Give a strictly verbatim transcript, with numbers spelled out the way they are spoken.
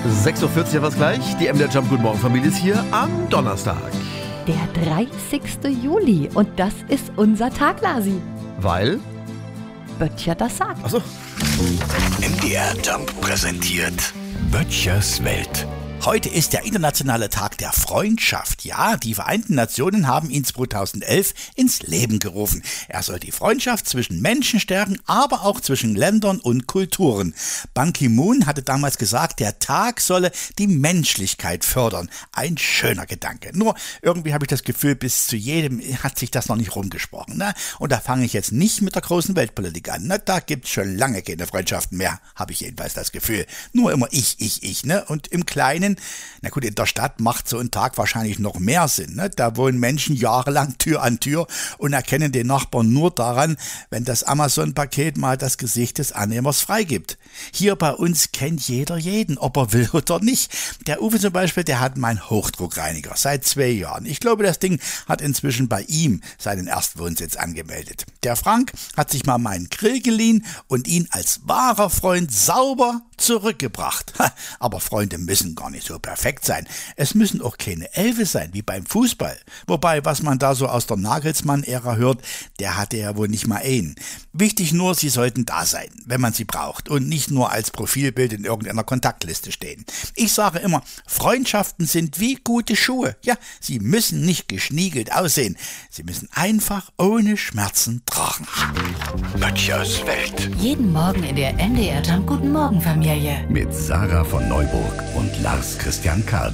sechs Uhr vierzig war es gleich. Die M D R Jump Guten Morgen Familie ist hier am Donnerstag. Der dreißigste Juli und das ist unser Tag, Lasi. Weil? Böttcher das sagt. Achso. M D R Jump präsentiert Böttchers Welt. Heute ist der internationale Tag der Freundschaft. Ja, die Vereinten Nationen haben ihn zweitausendelf ins Leben gerufen. Er soll die Freundschaft zwischen Menschen stärken, aber auch zwischen Ländern und Kulturen. Ban Ki-moon hatte damals gesagt, der Tag solle die Menschlichkeit fördern. Ein schöner Gedanke. Nur irgendwie habe ich das Gefühl, bis zu jedem hat sich das noch nicht rumgesprochen. Ne? Und da fange ich jetzt nicht mit der großen Weltpolitik an. Ne? Da gibt es schon lange keine Freundschaften mehr, habe ich jedenfalls das Gefühl. Nur immer ich, ich, ich. Ne? Und im Kleinen, na gut, in der Stadt macht so ein Tag wahrscheinlich noch mehr Sinn. Ne? Da wohnen Menschen jahrelang Tür an Tür und erkennen den Nachbarn nur daran, wenn das Amazon-Paket mal das Gesicht des Annehmers freigibt. Hier bei uns kennt jeder jeden, ob er will oder nicht. Der Uwe zum Beispiel, der hat meinen Hochdruckreiniger seit zwei Jahren. Ich glaube, das Ding hat inzwischen bei ihm seinen Erstwohnsitz angemeldet. Der Frank hat sich mal meinen Grill geliehen und ihn als wahrer Freund sauber zurückgebracht. Aber Freunde müssen gar nicht so perfekt sein. Es müssen auch keine Elfe sein, wie beim Fußball. Wobei, was man da so aus der Nagelsmann-Ära hört, der hatte ja wohl nicht mal einen. Wichtig nur, sie sollten da sein, wenn man sie braucht und nicht nur als Profilbild in irgendeiner Kontaktliste stehen. Ich sage immer, Freundschaften sind wie gute Schuhe. Ja, sie müssen nicht geschniegelt aussehen. Sie müssen einfach ohne Schmerzen tragen. Böttchers Welt. Jeden Morgen in der M D R Jump Guten Morgen Familie. Mit Sarah von Neuburg und Lars Christian Kade.